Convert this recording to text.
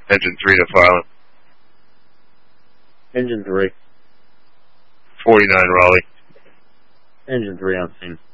Engine 3 to Farland. Engine 3. 49 Raleigh. Engine 3 on scene.